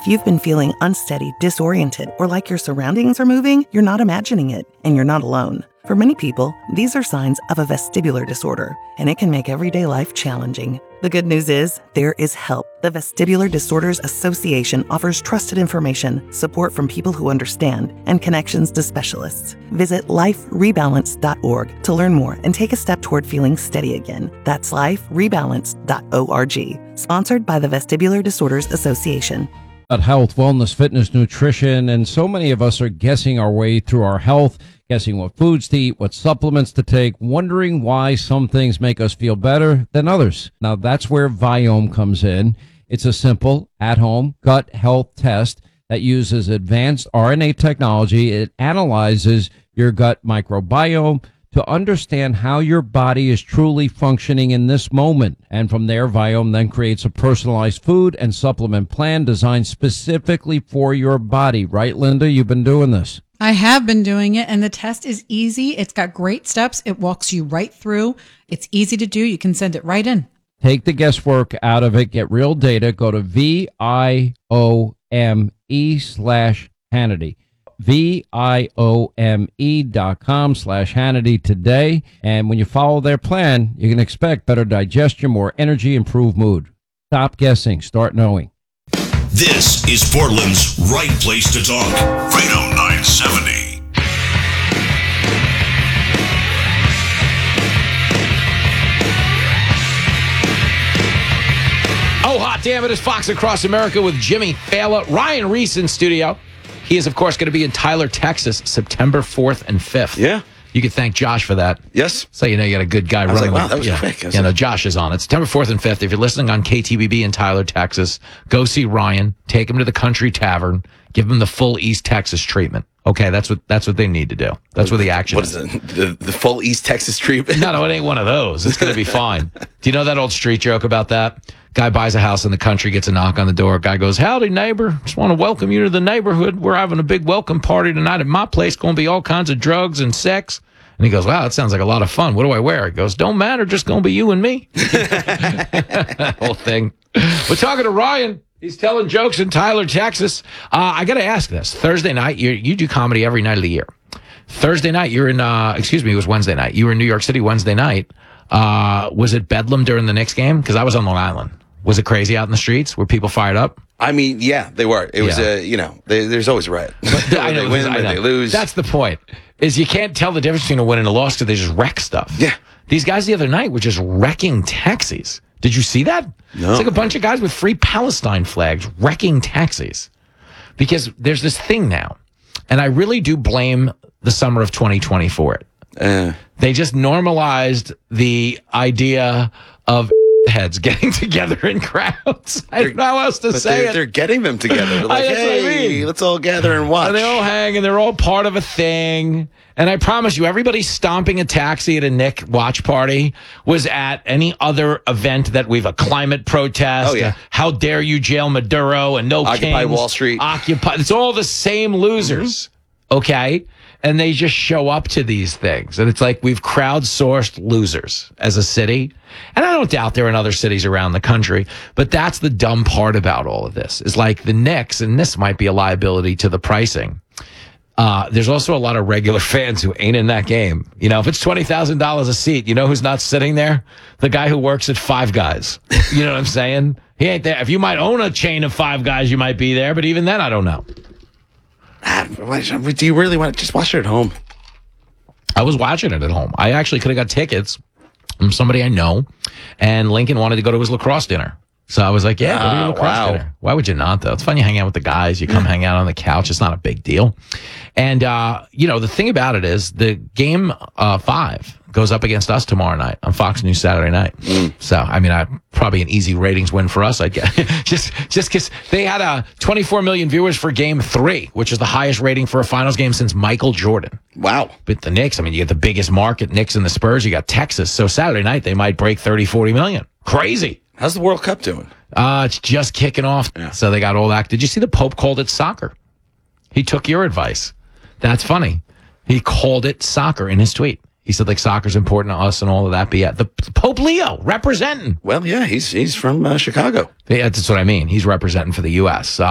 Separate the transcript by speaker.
Speaker 1: If you've been feeling unsteady, disoriented, or like your surroundings are moving, you're not imagining it, and you're not alone. For many people, these are signs of a vestibular disorder, and it can make everyday life challenging. The good news is, there is help. The Vestibular Disorders Association offers trusted information, support from people who understand, and connections to specialists. Visit liferebalance.org to learn more and take a step toward feeling steady again. That's liferebalance.org. Sponsored by the Vestibular Disorders Association.
Speaker 2: Health, wellness, fitness, nutrition, and so many of us are guessing our way through our health, guessing what foods to eat, what supplements to take, wondering why some things make us feel better than others. Now, that's where Viome comes in. It's a simple, at-home gut health test that uses advanced RNA technology. It analyzes your gut microbiome to understand how your body is truly functioning in this moment. And from there, Viome then creates a personalized food and supplement plan designed specifically for your body. Right, Linda? You've been doing this.
Speaker 3: I have been doing it, and the test is easy. It's got great steps. It walks you right through. It's easy to do. You can send it right in.
Speaker 2: Take the guesswork out of it. Get real data. Go to VIOME/Hannity. VIOME.com/Hannity today. And when you follow their plan, you can expect better digestion, more energy, improved mood. Stop guessing. Start knowing.
Speaker 4: This is Portland's right place to talk. Freedom 970.
Speaker 5: Oh, hot damn it. It's Fox Across America with Jimmy Fallon. Ryan Reese in studio. He is, of course, going to be in Tyler, Texas, September 4th and 5th.
Speaker 6: Yeah.
Speaker 5: You could thank Josh for that.
Speaker 6: Yes.
Speaker 5: So you know you got a good guy running.
Speaker 6: I was like, wow, that was quick.
Speaker 5: Yeah, no, Josh is on it. September 4th and 5th. If you're listening on KTBB in Tyler, Texas, go see Ryan. Take him to the Country Tavern. Give him the full East Texas treatment. Okay, that's what they need to do. That's where the action is.
Speaker 6: What is it? The full East Texas treatment?
Speaker 5: No, it ain't one of those. It's going to be fine. Do you know that old street joke about that? Guy buys a house in the country, gets a knock on the door. Guy goes, "Howdy, neighbor. Just want to welcome you to the neighborhood. We're having a big welcome party tonight at my place. Going to be all kinds of drugs and sex." And he goes, "Wow, that sounds like a lot of fun. What do I wear?" He goes, "Don't matter. Just going to be you and me." That whole thing. We're talking to Ryan. He's telling jokes in Tyler, Texas. I got to ask this. Thursday night, you do comedy every night of the year. Thursday night, you're in, it was Wednesday night. You were in New York City Wednesday night. Was it Bedlam during the Knicks game? Because I was on Long Island. Was it crazy out in the streets? Were people fired up?
Speaker 6: I mean, yeah, they were. It was, there's always a riot.
Speaker 5: I know,
Speaker 6: they win, they lose.
Speaker 5: That's the point, is you can't tell the difference between a win and a loss because they just wreck stuff.
Speaker 6: Yeah.
Speaker 5: These guys the other night were just wrecking taxis. Did you see that?
Speaker 6: No.
Speaker 5: It's like a bunch of guys with free Palestine flags wrecking taxis. Because there's this thing now, and I really do blame the summer of 2020 for it. They just normalized the idea of heads getting together in crowds. I don't know how else to say it.
Speaker 6: They're getting them together. They're like, hey, let's all gather and watch.
Speaker 5: And they all hang, and they're all part of a thing. And I promise you, everybody stomping a taxi at a Nick watch party was at any other event that we've a climate protest.
Speaker 6: Oh, yeah.
Speaker 5: How dare you jail Maduro and no
Speaker 6: Occupy
Speaker 5: kings.
Speaker 6: Wall Street.
Speaker 5: Occupy. It's all the same losers. Okay? And they just show up to these things. And it's like we've crowdsourced losers as a city. And I don't doubt there are in other cities around the country. But that's the dumb part about all of this. Is like the Knicks, and this might be a liability to the pricing. There's also a lot of regular fans who ain't in that game. You know, if it's $20,000 a seat, you know who's not sitting there? The guy who works at Five Guys. You know what I'm saying? He ain't there. If you might own a chain of Five Guys, you might be there. But even then, I don't know.
Speaker 6: Do you really want to just watch it at home?
Speaker 5: I was watching it at home. I actually could have got tickets from somebody I know, and Lincoln wanted to go to his lacrosse dinner. So I was like, yeah, go to your lacrosse dinner. Why would you not, though? It's fun. You hang out with the guys. You come hang out on the couch. It's not a big deal. And, the thing about it is the game 5 goes up against us tomorrow night on Fox News Saturday night. So, I mean, probably an easy ratings win for us, I guess. just because they had 24 million viewers for game 3, which is the highest rating for a finals game since Michael Jordan.
Speaker 6: Wow.
Speaker 5: But the Knicks, I mean, you get the biggest market, Knicks and the Spurs. You got Texas. So Saturday night, they might break 30, 40 million. Crazy.
Speaker 6: How's the World Cup doing?
Speaker 5: It's just kicking off. Yeah. So they got all that. Did you see the Pope called it soccer? He took your advice. That's funny. He called it soccer in his tweet. He said, like, soccer's important to us and all of that. But yeah, the Pope Leo representing.
Speaker 6: Well, yeah, he's from Chicago.
Speaker 5: Yeah, that's what I mean. He's representing for the U.S.